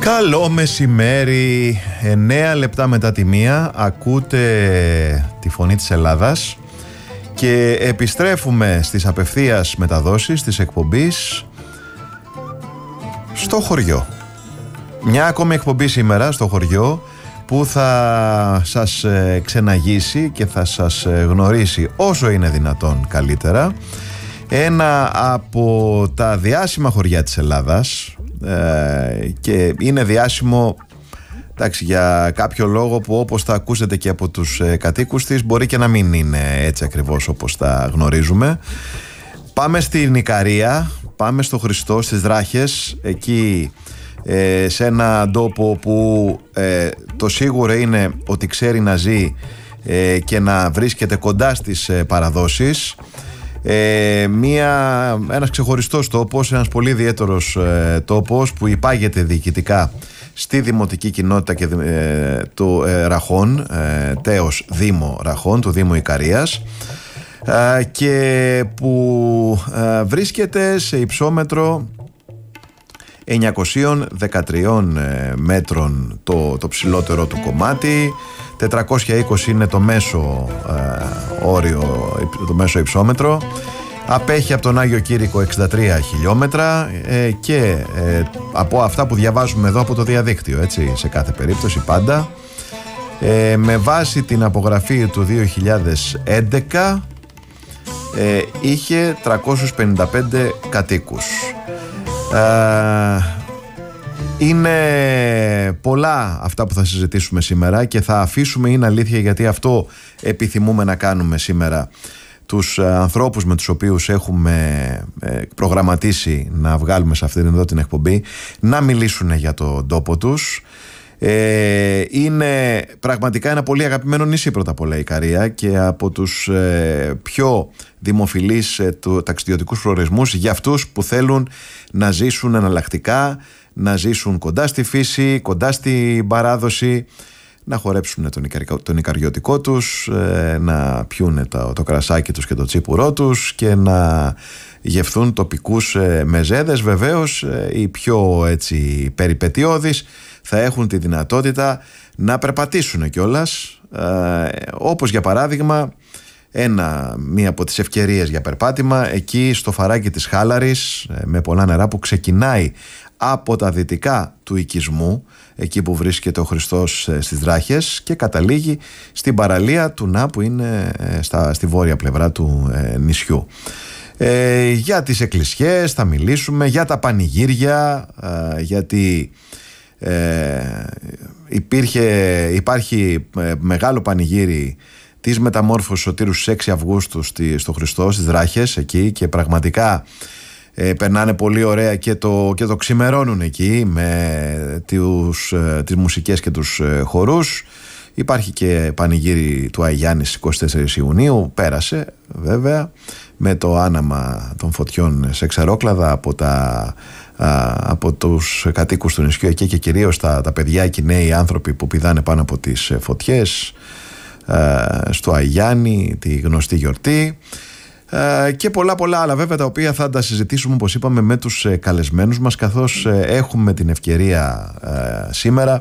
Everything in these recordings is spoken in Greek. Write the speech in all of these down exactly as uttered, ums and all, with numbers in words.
Καλό μεσημέρι, εννέα λεπτά μετά τη μία ακούτε τη φωνή της Ελλάδας και επιστρέφουμε στις απευθείας μεταδόσεις της εκπομπής στο χωριό. Μια ακόμη εκπομπή σήμερα στο χωριό που θα σας ξεναγήσει και θα σας γνωρίσει όσο είναι δυνατόν καλύτερα ένα από τα διάσημα χωριά της Ελλάδας, ε, και είναι διάσημο, εντάξει, για κάποιο λόγο που όπως θα ακούσετε και από τους ε, κατοίκους της μπορεί και να μην είναι έτσι ακριβώς όπως τα γνωρίζουμε. Πάμε στην Ικαρία, πάμε στο Χριστό, στις Δράχες, εκεί ε, σε ένα τόπο που ε, το σίγουρο είναι ότι ξέρει να ζει ε, και να βρίσκεται κοντά στις ε, παραδόσεις. Ε, μια, ένας ξεχωριστός τόπος, ένας πολύ ιδιαίτερος ε, τόπος που υπάγεται διοικητικά στη δημοτική κοινότητα και, ε, του ε, Ραχών, ε, τέος Δήμο Ραχών, του Δήμου Ικαρίας, ε, και που ε, βρίσκεται σε υψόμετρο εννιακόσια δεκατρία ε, μέτρων το, το ψηλότερο του κομμάτι, τετρακόσια είκοσι είναι το μέσο ε, όριο, το μέσο υψόμετρο. Απέχει από τον Άγιο Κήρυκο εξήντα τρία χιλιόμετρα ε, και ε, από αυτά που διαβάζουμε εδώ από το διαδίκτυο, έτσι, σε κάθε περίπτωση πάντα, ε, με βάση την απογραφή του δύο χιλιάδες έντεκα ε, είχε τριακόσιους πενήντα πέντε κατοίκους. ε, Είναι πολλά αυτά που θα συζητήσουμε σήμερα και θα αφήσουμε, είναι αλήθεια, γιατί αυτό επιθυμούμε να κάνουμε σήμερα, τους ανθρώπους με τους οποίους έχουμε προγραμματίσει να βγάλουμε σε αυτήν εδώ την εκπομπή να μιλήσουν για τον τόπο τους. Ε, είναι πραγματικά ένα πολύ αγαπημένο νησί, πρώτα απ' όλα η Ικαρία, και από τους ε, πιο δημοφιλείς ε, του, ταξιδιωτικούς προορισμούς για αυτούς που θέλουν να ζήσουν εναλλακτικά, να ζήσουν κοντά στη φύση, κοντά στην παράδοση, να χορέψουν τον, ικαρικό, τον ικαριωτικό τους, ε, να πιούνε το, το κρασάκι τους και το τσίπουρό τους και να γευθούν τοπικούς ε, μεζέδες. Βεβαίως ε, οι πιο έτσι περιπετειώδεις θα έχουν τη δυνατότητα να περπατήσουν κιόλας, ε, όπως για παράδειγμα ένα, μία από τις ευκαιρίες για περπάτημα εκεί στο φαράκι της Χάλαρης, ε, με πολλά νερά, που ξεκινάει από τα δυτικά του οικισμού, εκεί που βρίσκεται ο Χριστός ε, στις Δράχες, και καταλήγει στην παραλία του Να, που είναι ε, στα, στη βόρεια πλευρά του ε, νησιού. Ε, για τις εκκλησιές θα μιλήσουμε, για τα πανηγύρια, ε, γιατί ε, υπήρχε, υπάρχει ε, μεγάλο πανηγύρι της μεταμόρφωσης Σωτήρου στις έξι Αυγούστου στη, στο Χριστό, στις Δράχες εκεί, και πραγματικά ε, περνάνε πολύ ωραία και το, και το ξημερώνουν εκεί με τους, ε, τις μουσικές και τους ε, χορούς. Υπάρχει και πανηγύρι του Αγιάννη στις εικοστή τέταρτη Ιουνίου, πέρασε βέβαια, με το άναμα των φωτιών σε Ξερόκλαδα από, τα, α, από τους κατοίκους του νησιού εκεί, και κυρίως τα, τα παιδιά και οι νέοι άνθρωποι που πηδάνε πάνω από τις φωτιές στο Αγιάννη, τη γνωστή γιορτή, και πολλά πολλά άλλα βέβαια, τα οποία θα τα συζητήσουμε, όπως είπαμε, με τους καλεσμένους μας, καθώς έχουμε την ευκαιρία σήμερα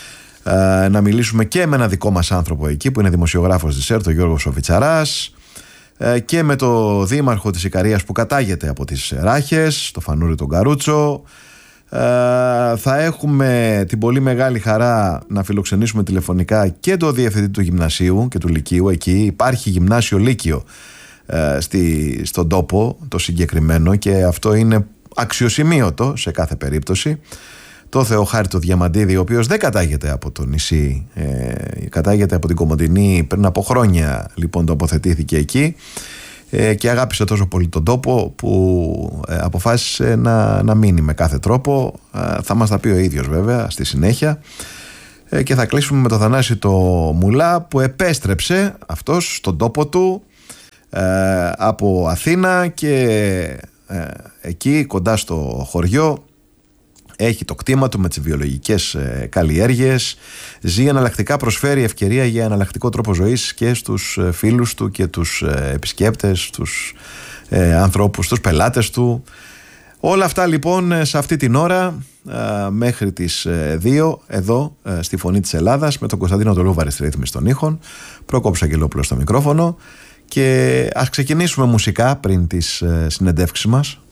να μιλήσουμε και με ένα δικό μας άνθρωπο εκεί που είναι δημοσιογράφος της ΕΡΤ, ο Γιώργος ο Βιτσαράς, και με το δήμαρχο της Ικαρίας που κατάγεται από τις Ράχες, το Φανούρη τον Καρούτσο. Uh, θα έχουμε την πολύ μεγάλη χαρά να φιλοξενήσουμε τηλεφωνικά και το διευθυντή του γυμνασίου και του λυκείου. Εκεί υπάρχει γυμνάσιο λύκειο uh, στη, στον τόπο το συγκεκριμένο, και αυτό είναι αξιοσημείωτο σε κάθε περίπτωση. Το Θεοχάρητο Διαμαντίδη, ο οποίος δεν κατάγεται από το νησί, ε, κατάγεται από την Κομοτηνή, πριν από χρόνια λοιπόν τοποθετήθηκε εκεί και αγάπησε τόσο πολύ τον τόπο που ε, αποφάσισε να, να μείνει με κάθε τρόπο. Ε, θα μας τα πει ο ίδιος βέβαια στη συνέχεια, ε, και θα κλείσουμε με τον Θανάση το Μουλά, που επέστρεψε αυτός στον τόπο του ε, από Αθήνα, και ε, εκεί κοντά στο χωριό έχει το κτήμα του με τις βιολογικές ε, καλλιέργειες, ζει εναλλακτικά, προσφέρει ευκαιρία για εναλλακτικό τρόπο ζωής και στους ε, φίλους του και τους ε, επισκέπτες, τους ε, ανθρώπους, τους πελάτες του. Όλα αυτά λοιπόν σε αυτή την ώρα μέχρι τις δύο εδώ στη Φωνή της Ελλάδας, με τον Κωνσταντίνο Τολούβαρη στη ρύθμιση των ήχων, Προκόπης Αγγελόπουλος στο μικρόφωνο. Και ας ξεκινήσουμε μουσικά πριν τις συνεντεύξεις μας.